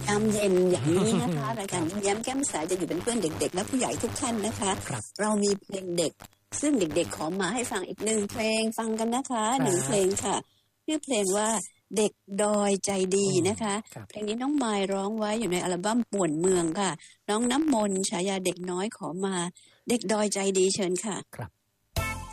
ยามเย็นอย่างนี้นะคะรายการยิ้มแย้มแก้มใสจะอยู่เป็นเพื่อนเด็กๆและผู้ใหญ่ทุกท่านนะคะเรามีเพลงเด็กซึ่งเด็กๆขอมาให้ฟังอีกหนึ่งเพลงฟังกันนะคะหนึ่งเพลงค่ะชื่อเพลงว่าเด็กดอยใจดีนะคะเพลงนี้น้องไมล์ร้องไว้อยู่ในอัลบั้มป่วนเมืองค่ะน้องน้ำมนต์ฉายาเด็กน้อยขอมาเด็กดอยใจดีเชิญค่ะครับ